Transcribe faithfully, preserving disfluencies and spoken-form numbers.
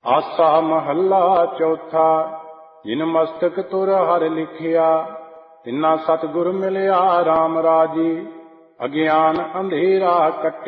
आसा महला चौथा। जिन मस्तक तुर हर लिखिया, तिन्ना सतगुर मिलिया राम राजी। अज्ञान अंधेरा कट